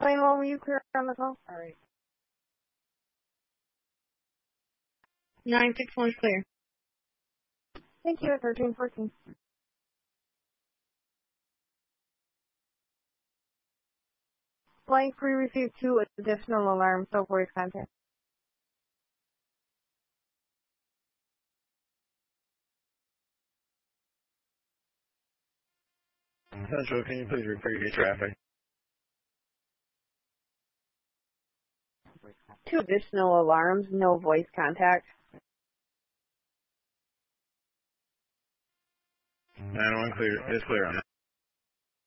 Plane one, will you clear on the call? All right. 961 is clear. Thank you, 1314. Flight 3 received 2 additional alarms, so voice contact. Central, can you please repeat your traffic? 2 additional alarms, no voice contact. 901 clear. It's clear on that.